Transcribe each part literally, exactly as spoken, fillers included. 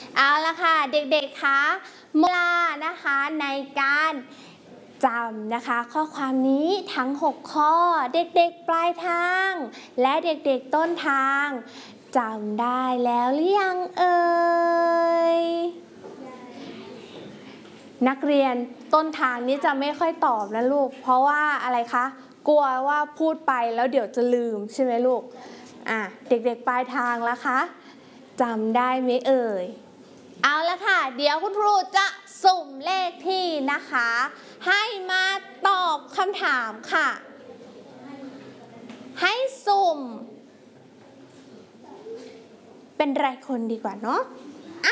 เอาละค่ะเด็กๆคะเวลานะคะในการจำนะคะข้อความนี้ทั้งหกข้อเด็กๆปลายทางและเด็กๆต้นทางจำได้แล้วหรือยังเอ่ยนักเรียนต้นทางนี้จะไม่ค่อยตอบนะลูกเพราะว่าอะไรคะกลัวว่าพูดไปแล้วเดี๋ยวจะลืมใช่ไหมลูกอ่ะเด็กๆปลายทางละคะจำได้ไหมเอ่ยเอาละค่ะเดี๋ยวคุณครูจะสุ่มเลขที่นะคะให้มาตอบคำถามค่ะให้สุ่มเป็นรายคนดีกว่าเนาะอ่ะ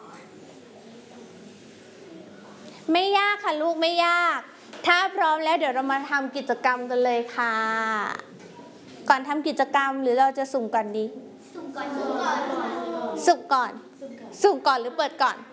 ไม่ยากค่ะลูกไม่ยากถ้าพร้อมแล้วเดี๋ยวเรามาทำกิจกรรมกันเลยค่ะก่อนทำกิจกรรมหรือเราจะสุ่มก่อนดีสุ่มก่อนสุ่มก่อนสุ่มก่อนสุ่มก่อนหรือเปิดก่อน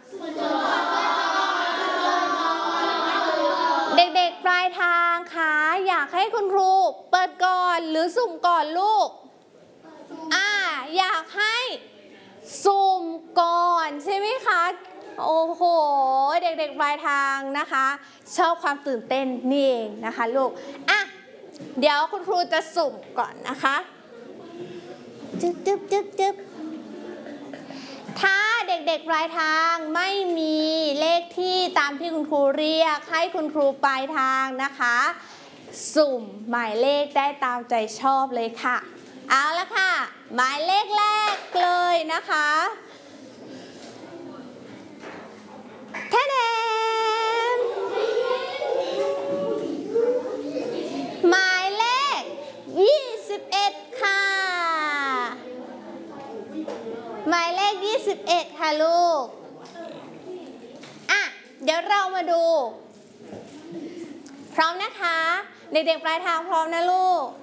เด็กๆปลายทางคะอยากให้คุณครูเปิดก่อนหรือสุ่มก่อนลูกอ่าอยากให้สุ่มก่อนใช่ไหมคะโอ้โหเด็กๆปลายทางนะคะชอบความตื่นเต้นนี่เองนะคะลูกอ่ะเดี๋ยวคุณครูจะสุ่มก่อนนะคะจึ๊บจึ๊บจึ๊บจึ๊บถ้าเด็กๆปลายทางไม่มีเลขที่ตามที่คุณครูเรียกให้คุณครูปลายทางนะคะสุ่มหมายเลขได้ตามใจชอบเลยค่ะเอาละค่ะหมายเลขแรกเลยนะคะแท้แดงหมายเลขยี่สิบเอ็ดค่ะหมายเลขยี่สิบเอ็ดค่ะลูกอ่ะเดี๋ยวเรามาดูพร้อมนะคะเด็กๆปลายทางพร้อมนะลูก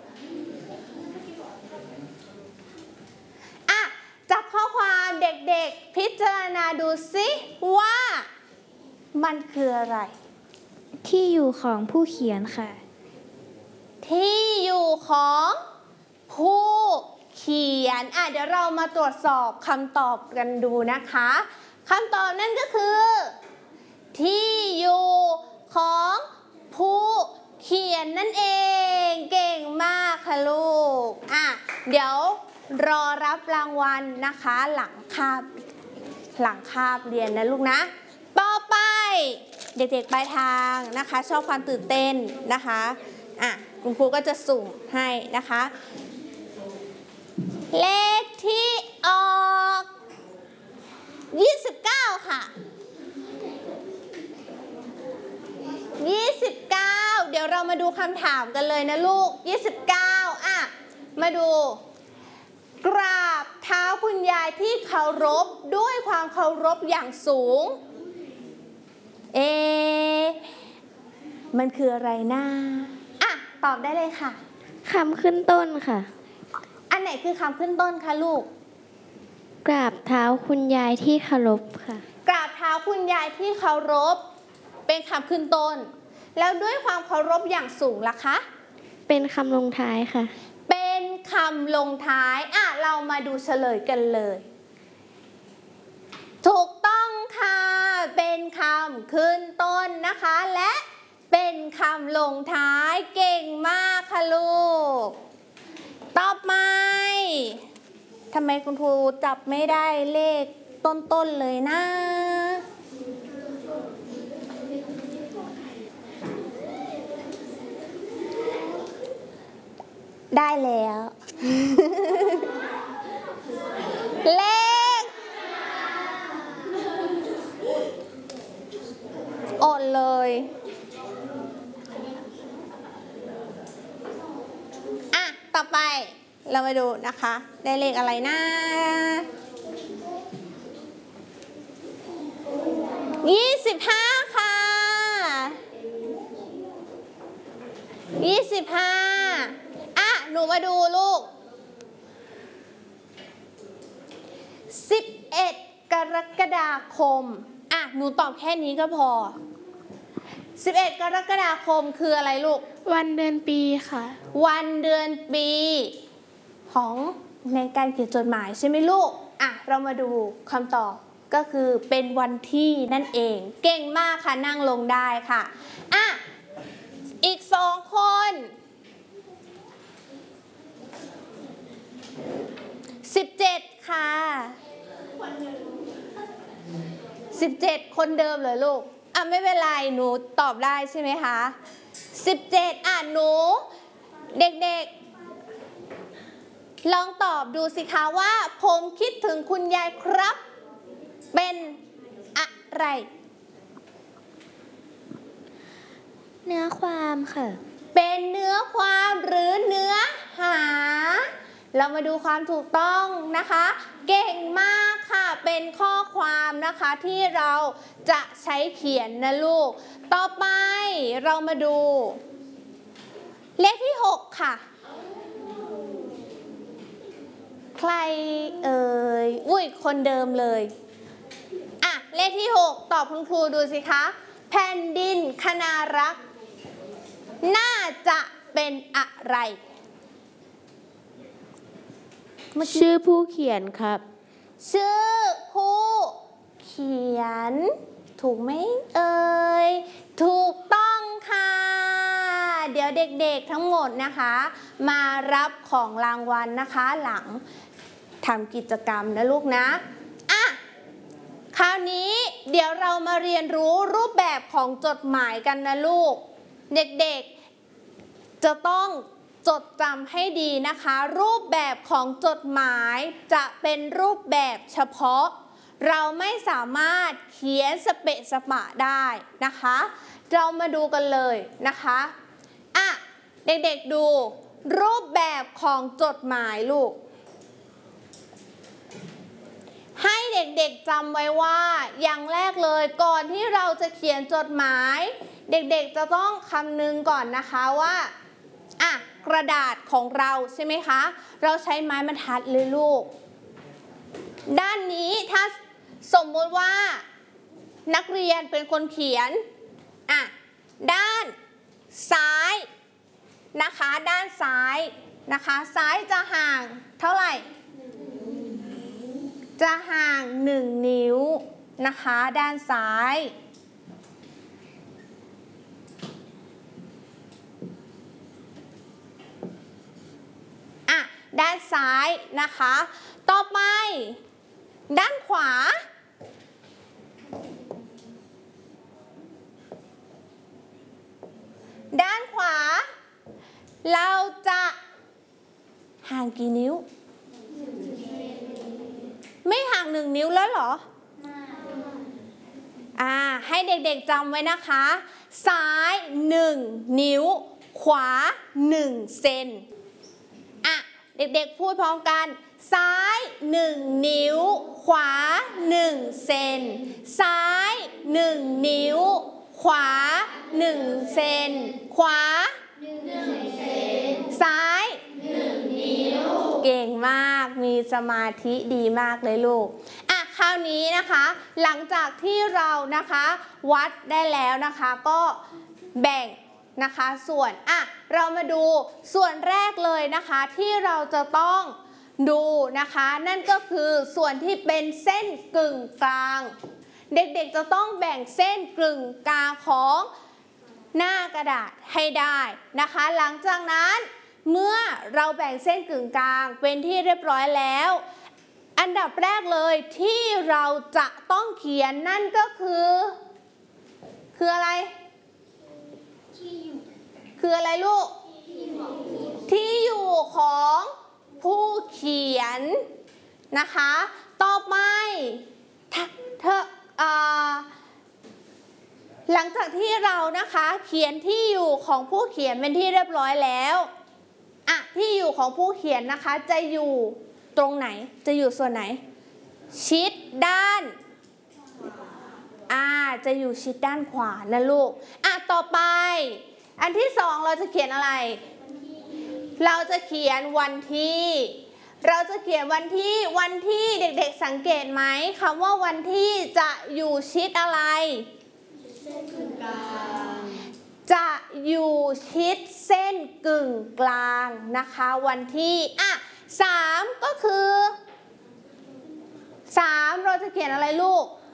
อ่ะจับข้อความเด็กๆพิจารณาดูซิว่ามันคืออะไรที่อยู่ของผู้เขียนค่ะที่อยู่ของผู้เขียนอ่ะเดี๋ยวเรามาตรวจสอบคำตอบกันดูนะคะคำตอบนั่นก็คือที่อยู่ของผู้เขียนนั่นเองเก่งมากค่ะลูกอ่ะเดี๋ยวรอรับรางวัลนะคะหลังคาบหลังคาบเรียนนะลูกนะต่อไปเด็กๆปลายทางนะคะชอบความตื่นเต้นนะคะอ่ะคุณครูก็จะสุ่มให้นะคะเลขที่ออกยี่สิบเก้าค่ะยี่สิบเก้าเดี๋ยวเรามาดูคำถามกันเลยนะลูกยี่สิบเก้าอ่ะมาดูกราบเท้าคุณยายที่เคารพด้วยความเคารพอย่างสูงเอมันคืออะไรนะอ่ะตอบได้เลยค่ะคำขึ้นต้นค่ะอันไหนคือคำขึ้นต้นคะลูกกราบเท้าคุณยายที่เคารพค่ะกราบเท้าคุณยายที่เคารพเป็นคำขึ้นต้นแล้วด้วยความเคารพอย่างสูงล่ะคะเป็นคำลงท้ายค่ะเป็นคำลงท้ายอ่ะเรามาดูเฉลยกันเลยถูกต้องค่ะเป็นคำขึ้นต้นนะคะและเป็นคำลงท้ายเก่งมากค่ะลูกต่อไปทำไมคุณครูจับไม่ได้เลขต้นๆเลยนะได้แล้ว เลขอดเลยอ่ะต่อไปเรามาดูนะคะได้เลขอะไรนะยี่สิบห้าค่ะยี่สิบห้าอ่ะหนูมาดูลูกสิบเอ็ดกรกฎาคมอ่ะหนูตอบแค่นี้ก็พอสิบเอ็ดกรกฎาคมคืออะไรลูกวันเดือนปีค่ะวันเดือนปีของในการเขียนจดหมายใช่ไหมลูกอ่ะเรามาดูคำตอบก็คือเป็นวันที่นั่นเองเก่งมากค่ะนั่งลงได้ค่ะอ่ะอีกสองคนสิบเจ็ดค่ะสิบเจ็ดคนเดิมเลยลูกอ่ะไม่เป็นไรหนูตอบได้ใช่ไหมคะสิบเจ็ดอ่ะหนูเด็กๆลองตอบดูสิคะว่าผมคิดถึงคุณยายครับเป็นอะไรเนื้อความค่ะเป็นเนื้อความหรือเนื้อหาเรามาดูความถูกต้องนะคะเก่งมากค่ะเป็นข้อความนะคะที่เราจะใช้เขียนนะลูกต่อไปเรามาดูเลขที่หกค่ะใครเอ่ยอุ้ยคนเดิมเลยอ่ะเลขที่หกตอบคุณครูดูสิคะแผ่นดินคณารักษ์น่าจะเป็นอะไรชื่อผู้เขียนครับชื่อผู้เขียนถูกไหมเอ่ยถูกต้องค่ะเดี๋ยวเด็กๆทั้งหมดนะคะมารับของรางวัลนะคะหลังทำกิจกรรมนะลูกนะอ่ะคราวนี้เดี๋ยวเรามาเรียนรู้รูปแบบของจดหมายกันนะลูกเด็กๆจะต้องจดจำให้ดีนะคะรูปแบบของจดหมายจะเป็นรูปแบบเฉพาะเราไม่สามารถเขียนสเปะสปะได้นะคะเรามาดูกันเลยนะคะอ่ะเด็กๆดูรูปแบบของจดหมายลูกให้เด็กๆจำไว้ว่าอย่างแรกเลยก่อนที่เราจะเขียนจดหมายเด็กๆจะต้องคำนึงก่อนนะคะว่าอ่ะกระดาษของเราใช่ไหมคะเราใช้ไม้บรรทัดเลยลูกด้านนี้ถ้าสมมติว่านักเรียนเป็นคนเขียนอ่ะด้านซ้ายนะคะด้านซ้ายนะคะซ้ายจะห่างเท่าไหร่จะห่างหนึ่งนิ้วนะคะด้านซ้ายอ่ะด้านซ้ายนะคะต่อไปด้านขวาด้านขวาเราจะห่างกี่นิ้วไม่ห่างหนึ่งนิ้วแล้วเหรออ่าให้เด็กๆจำไว้นะคะซ้ายหนึ่งนิ้วขวาหนึ่งเซนอ่ะเด็กๆพูดพร้อมกันซ้ายหนึ่งนิ้วขวาหนึ่งเซนซ้ายหนึ่งนิ้วขวาหนึ่งเซนขวาหนึ่งเซนซ้ายหนึ่งนิ้วเก่งมากมีสมาธิดีมากเลยลูกอ่ะคราวนี้นะคะหลังจากที่เรานะคะวัดได้แล้วนะคะก็แบ่งนะคะส่วนอ่ะเรามาดูส่วนแรกเลยนะคะที่เราจะต้องดูนะคะนั่นก็คือส่วนที่เป็นเส้นกึ่งกลางเด็กๆจะต้องแบ่งเส้นกึ่งกลางของหน้ากระดาษให้ได้นะคะหลังจากนั้นเมื่อเราแบ่งเส้นกึ่งกลางเป็นที่เรียบร้อยแล้วอันดับแรกเลยที่เราจะต้องเขียนนั่นก็คือคืออะไรคืออะไรลูกที่อยู่ของผู้เขียนนะคะต่อไปเธอหลังจากที่เรานะคะเขียนที่อยู่ของผู้เขียนเป็นที่เรียบร้อยแล้วอ่ะที่อยู่ของผู้เขียนนะคะจะอยู่ตรงไหนจะอยู่ส่วนไหนชิดด้านอ่าจะอยู่ชิดด้านขวานะลูกอ่ะต่อไปอันที่สองเราจะเขียนอะไรเราจะเขียนวันที่เราจะเขียนวันที่วันที่เด็กๆสังเกตไหมคำว่าวันที่จะอยู่ชิดอะไรจะอยู่ชิดเส้นกึ่งกลางนะคะวันที่อ่ะสามก็คือสามเราจะเขียนอะไรลูก